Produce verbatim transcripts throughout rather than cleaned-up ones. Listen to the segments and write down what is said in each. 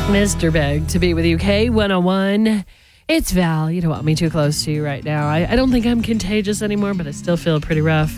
Mister Big to be with you, K one oh one. It's Val. You don't want me too close to you right now. I, I don't think I'm contagious anymore, but I still feel pretty rough.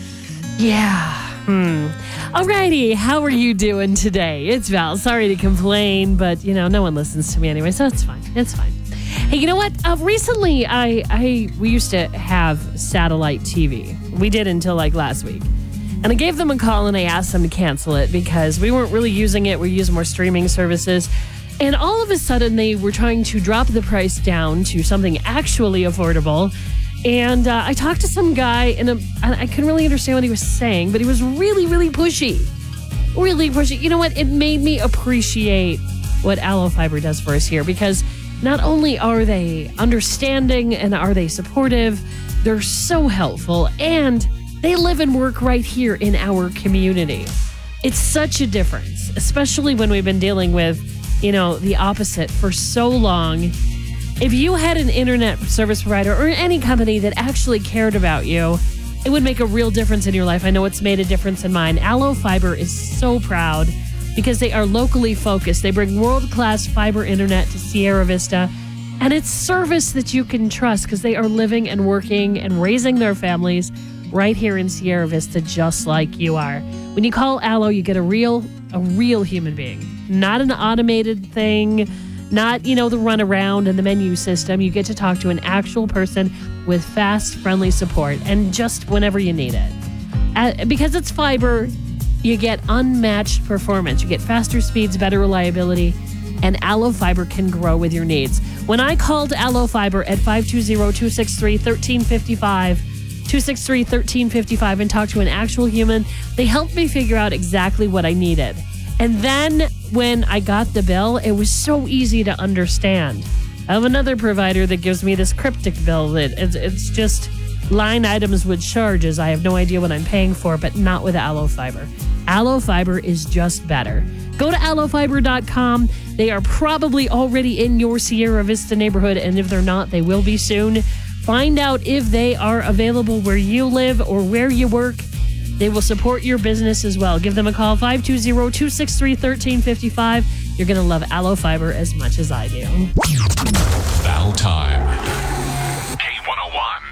Yeah. Hmm. Alrighty. How are you doing today? It's Val. Sorry to complain, but, you know, no one listens to me anyway, so it's fine. It's fine. Hey, you know what? Uh, recently, I, I we used to have satellite T V. We did until like last week. And I gave them a call and I asked them to cancel it because we weren't really using it. We used more streaming services. And all of a sudden, they were trying to drop the price down to something actually affordable. And uh, I talked to some guy, and a, I couldn't really understand what he was saying, but he was really, really pushy. Really pushy. You know what? It made me appreciate what Allo Fiber does for us here, because not only are they understanding and are they supportive, they're so helpful, and they live and work right here in our community. It's such a difference, especially when we've been dealing with, you know, the opposite for so long. If you had an internet service provider or any company that actually cared about you, it would make a real difference in your life. I know it's made a difference in mine. Allo Fiber is so proud because they are locally focused. They bring world-class fiber internet to Sierra Vista, and it's service that you can trust because they are living and working and raising their families right here in Sierra Vista, just like you are. When you call Allo, you get a real, a real human being, not an automated thing, not, you know, the runaround and the menu system. You get to talk to an actual person with fast, friendly support, and just whenever you need it. Uh, because it's fiber, you get unmatched performance. You get faster speeds, better reliability, and Allo Fiber can grow with your needs. When I called Allo Fiber at five two zero, two six three, one three five five, two six three, one three five five and talk to an actual human, they helped me figure out exactly what I needed. And then when I got the bill, it was so easy to understand. I have another provider that gives me this cryptic bill that it's, it's just line items with charges. I have no idea what I'm paying for, but not with Allo Fiber. Allo Fiber is just better. Go to allo fiber dot com. They are probably already in your Sierra Vista neighborhood, and if they're not, they will be soon. Find out if they are available where you live or where you work. They will support your business as well. Give them a call, five two zero, two six three, one three five five. You're going to love Allo Fiber as much as I do. Val time.